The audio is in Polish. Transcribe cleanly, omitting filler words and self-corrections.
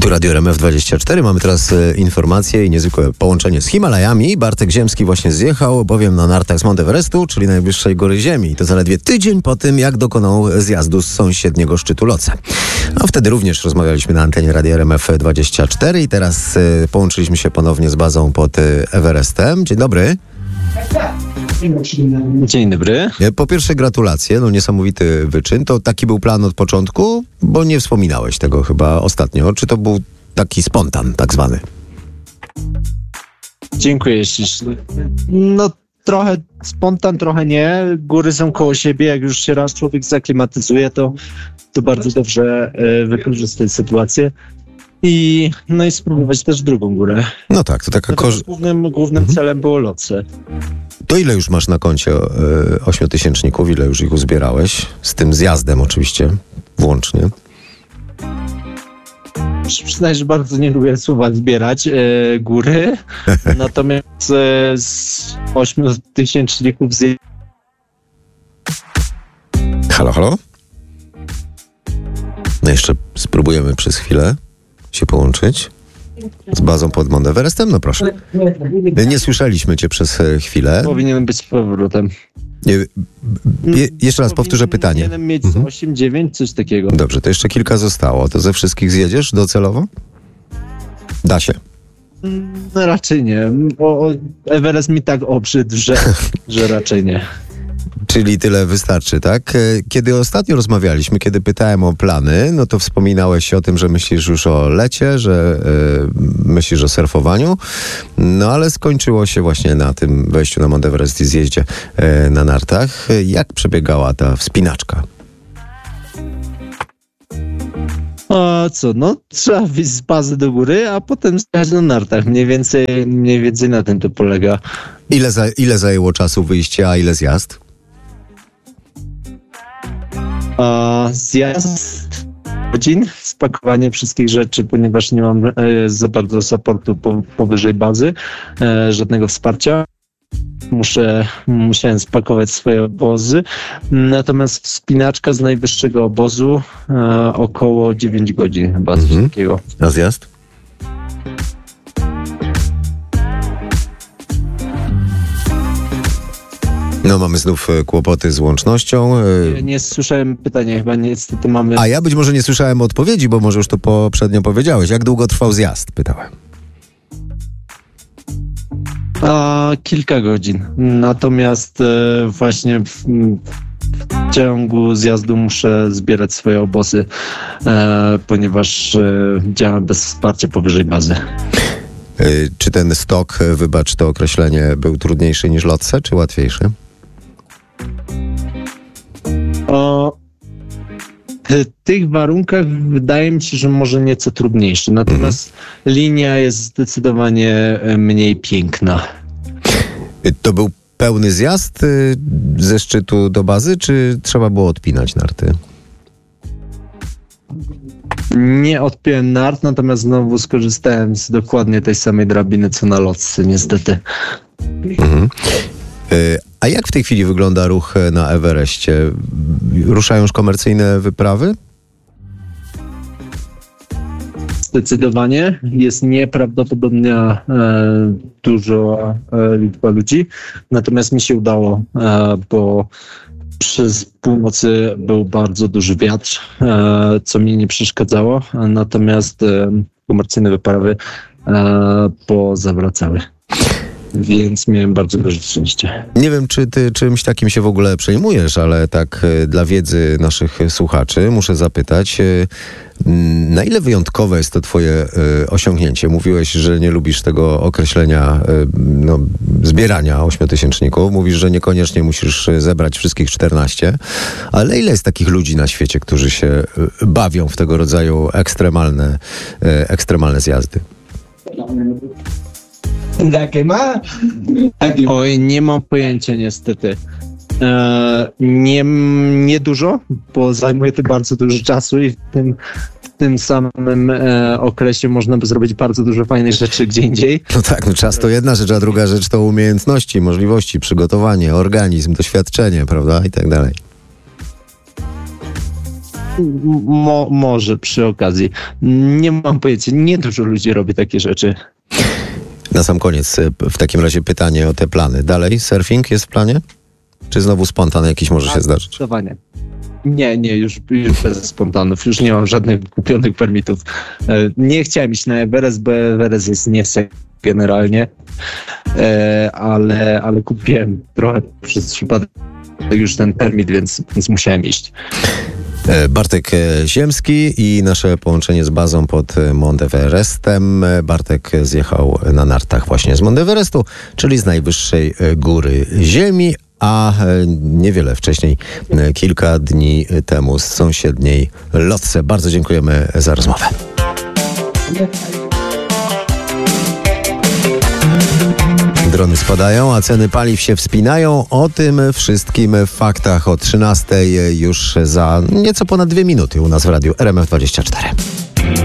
Tu Radio RMF24. Mamy teraz informacje i niezwykłe połączenie z Himalajami. Bartek Ziemski właśnie zjechał, bowiem na nartach z Mount Everestu, czyli najwyższej góry Ziemi. To zaledwie tydzień po tym, jak dokonał zjazdu z sąsiedniego szczytu Lhotse. No wtedy również rozmawialiśmy na antenie Radia RMF24 i teraz połączyliśmy się ponownie z bazą pod Everestem. Dzień dobry. Dzień dobry. Po pierwsze gratulacje, niesamowity wyczyn. To taki był plan od początku, bo nie wspominałeś tego chyba ostatnio. Czy to był taki spontan tak zwany? Dziękuję ślicznie. Trochę spontan, trochę nie. Góry są koło siebie. Jak już się raz człowiek zaklimatyzuje, to bardzo dobrze wykorzystać sytuację. I spróbować też drugą górę. No tak, to taka Głównym celem było Lhotse. To ile już masz na koncie 8-tysięczników? Ile już ich uzbierałeś? Z tym zjazdem oczywiście, włącznie. Przyznaję, że bardzo nie lubię słowa zbierać góry. Natomiast z 8-tysięczników Halo? No jeszcze spróbujemy przez chwilę się połączyć z bazą pod Mount Everestem. No proszę. Nie słyszeliśmy cię przez chwilę. Powinienem być z powrotem. Jeszcze raz powtórzę pytanie. Powinienem mieć 8-9, coś takiego. Dobrze, to jeszcze kilka zostało. To ze wszystkich zjedziesz docelowo? Da się. No raczej nie. Everest mi tak obrzydł, że raczej nie. Czyli tyle wystarczy, tak? Kiedy ostatnio rozmawialiśmy, kiedy pytałem o plany, no to wspominałeś o tym, że myślisz już o lecie, że myślisz o surfowaniu, no ale skończyło się właśnie na tym wejściu na Mount Everest i zjeździe na nartach. Jak przebiegała ta wspinaczka? O co, trzeba wyjść z bazy do góry, a potem zjechać na nartach. Mniej więcej na tym to polega. Ile zajęło czasu wyjście, a ile zjazd? Zjazd godzin, spakowanie wszystkich rzeczy, ponieważ nie mam za bardzo supportu powyżej bazy, żadnego wsparcia. Musiałem spakować swoje obozy. Natomiast wspinaczka z najwyższego obozu około 9 godzin chyba, coś takiego. A zjazd? No mamy znów kłopoty z łącznością. Nie słyszałem pytania, chyba niestety mamy... A ja być może nie słyszałem odpowiedzi, bo może już to poprzednio powiedziałeś. Jak długo trwał zjazd? Pytałem. Kilka godzin. Natomiast właśnie w ciągu zjazdu muszę zbierać swoje obozy, ponieważ działam bez wsparcia powyżej bazy. Czy ten stok, wybacz to określenie, był trudniejszy niż Lhotse, czy łatwiejszy? W tych warunkach wydaje mi się, że może nieco trudniejszy. Natomiast linia jest zdecydowanie mniej piękna. To był pełny zjazd ze szczytu do bazy, czy trzeba było odpinać narty? Nie odpiąłem nart, natomiast znowu skorzystałem z dokładnie tej samej drabiny, co na Lhotse, niestety. A jak w tej chwili wygląda ruch na Everestie? Ruszają już komercyjne wyprawy? Zdecydowanie. Jest nieprawdopodobnie duża liczba ludzi. Natomiast mi się udało, bo przez północy był bardzo duży wiatr, co mi nie przeszkadzało. Natomiast komercyjne wyprawy pozawracały. Więc miałem bardzo duże szczęście. Nie wiem, czy ty czymś takim się w ogóle przejmujesz, ale tak dla wiedzy naszych słuchaczy muszę zapytać, na ile wyjątkowe jest to twoje osiągnięcie? Mówiłeś, że nie lubisz tego określenia zbierania 8-tysięczników. Mówisz, że niekoniecznie musisz zebrać wszystkich 14. Ale ile jest takich ludzi na świecie, którzy się bawią w tego rodzaju ekstremalne zjazdy? Oj, nie mam pojęcia niestety. Nie dużo, bo zajmuje to bardzo dużo czasu i w tym samym okresie można by zrobić bardzo dużo fajnych rzeczy gdzie indziej. No tak, czas to jedna rzecz, a druga rzecz to umiejętności, możliwości, przygotowanie, organizm, doświadczenie, prawda? I tak dalej. Może przy okazji. Nie mam pojęcia. Nie dużo ludzi robi takie rzeczy. Na sam koniec w takim razie pytanie o te plany. Dalej surfing jest w planie? Czy znowu spontan jakiś może się zdarzyć? Zdecydowanie. Nie, już bez spontanów. Już nie mam żadnych kupionych permitów. Nie chciałem iść na Everest, bo Everest jest nie generalnie, ale kupiłem trochę przez przypadek już ten permit, więc musiałem iść. Bartek Ziemski i nasze połączenie z bazą pod Mount Everestem. Bartek zjechał na nartach właśnie z Mount Everestu, czyli z najwyższej góry Ziemi, a niewiele wcześniej, kilka dni temu z sąsiedniej Lotse. Bardzo dziękujemy za rozmowę. Drony spadają, a ceny paliw się wspinają. O tym wszystkim w faktach o 13:00 już za nieco ponad 2 minuty u nas w radiu RMF24.